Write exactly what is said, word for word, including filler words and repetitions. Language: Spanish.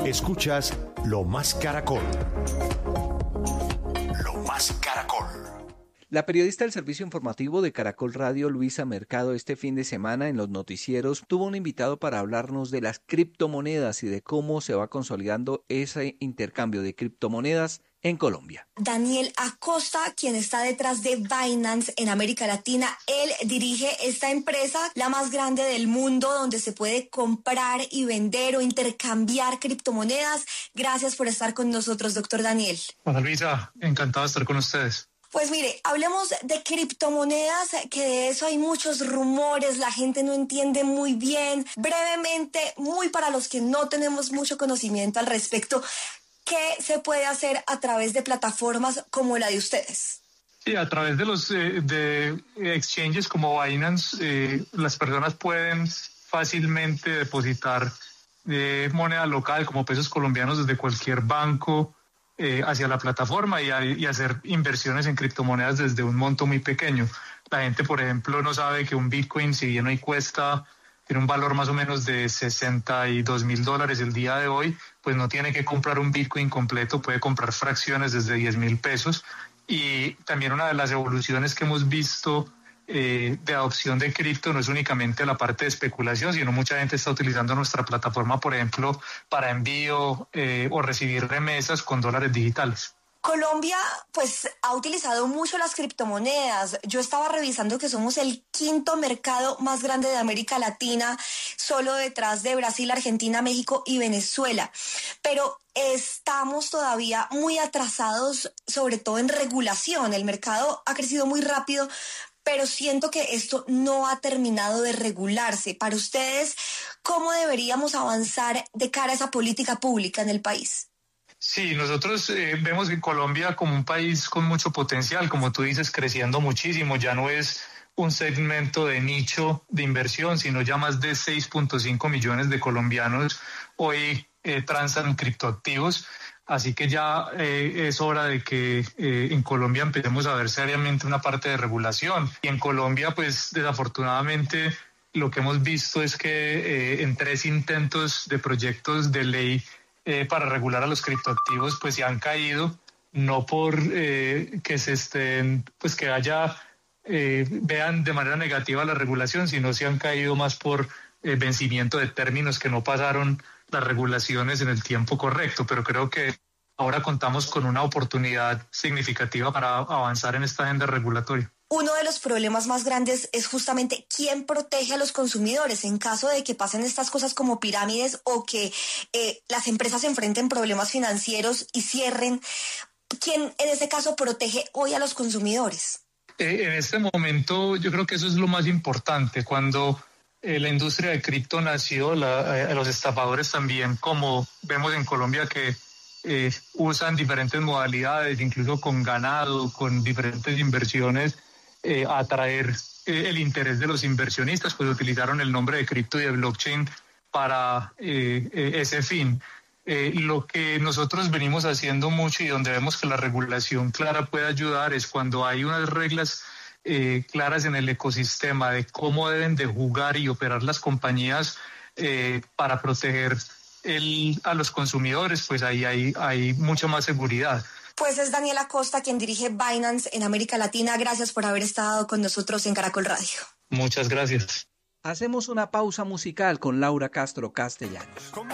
Escuchas Lo Más Caracol. Lo Más Caracol. La periodista del servicio informativo de Caracol Radio, Luisa Mercado, este fin de semana en los noticieros tuvo un invitado para hablarnos de las criptomonedas y de cómo se va consolidando ese intercambio de criptomonedas en Colombia. Daniel Acosta, quien está detrás de Binance en América Latina, él dirige esta empresa, la más grande del mundo, donde se puede comprar y vender o intercambiar criptomonedas. Gracias por estar con nosotros, doctor Daniel. Hola Luisa, encantado de estar con ustedes. Pues mire, hablemos de criptomonedas, que de eso hay muchos rumores, la gente no entiende muy bien. Brevemente, muy para los que no tenemos mucho conocimiento al respecto, ¿qué se puede hacer a través de plataformas como la de ustedes? Sí, a través de los eh, de exchanges como Binance, eh, las personas pueden fácilmente depositar eh, moneda local como pesos colombianos desde cualquier banco eh, hacia la plataforma y, y hacer inversiones en criptomonedas desde un monto muy pequeño. La gente, por ejemplo, no sabe que un Bitcoin, si bien hoy cuesta, tiene un valor más o menos de sesenta y dos mil dólares el día de hoy, pues no tiene que comprar un Bitcoin completo, puede comprar fracciones desde diez mil pesos. Y también una de las evoluciones que hemos visto eh, de adopción de cripto no es únicamente la parte de especulación, sino mucha gente está utilizando nuestra plataforma, por ejemplo, para envío eh, o recibir remesas con dólares digitales. Colombia, pues, ha utilizado mucho las criptomonedas. Yo estaba revisando que somos el quinto mercado más grande de América Latina, solo detrás de Brasil, Argentina, México y Venezuela. Pero estamos todavía muy atrasados, sobre todo en regulación. El mercado ha crecido muy rápido, pero siento que esto no ha terminado de regularse. Para ustedes, ¿cómo deberíamos avanzar de cara a esa política pública en el país? Sí, nosotros eh, vemos en Colombia como un país con mucho potencial, como tú dices, creciendo muchísimo. Ya no es un segmento de nicho de inversión, sino ya más de seis punto cinco millones de colombianos hoy eh, transan criptoactivos. Así que ya eh, es hora de que eh, en Colombia empecemos a ver seriamente una parte de regulación. Y en Colombia, pues desafortunadamente, lo que hemos visto es que eh, en tres intentos de proyectos de ley Eh, para regular a los criptoactivos, pues se han caído, no por eh, que se estén, pues que haya, eh, vean de manera negativa la regulación, sino se han caído más por eh, vencimiento de términos que no pasaron las regulaciones en el tiempo correcto, pero creo que ahora contamos con una oportunidad significativa para avanzar en esta agenda regulatoria. Uno de los problemas más grandes es justamente quién protege a los consumidores en caso de que pasen estas cosas como pirámides o que eh, las empresas enfrenten problemas financieros y cierren. ¿Quién en este caso protege hoy a los consumidores? Eh, en este momento yo creo que eso es lo más importante. Cuando eh, la industria de cripto nació, la, eh, los estafadores también, como vemos en Colombia que eh, usan diferentes modalidades, incluso con ganado, con diferentes inversiones, Eh, atraer eh, el interés de los inversionistas, pues utilizaron el nombre de cripto y de blockchain para eh, eh, ese fin. Eh, lo que nosotros venimos haciendo mucho y donde vemos que la regulación clara puede ayudar es cuando hay unas reglas eh, claras en el ecosistema de cómo deben de jugar y operar las compañías eh, para proteger el, a los consumidores, pues ahí hay, hay mucha más seguridad. Pues es Daniel Acosta quien dirige Binance en América Latina. Gracias por haber estado con nosotros en Caracol Radio. Muchas gracias. Hacemos una pausa musical con Laura Castro Castellanos.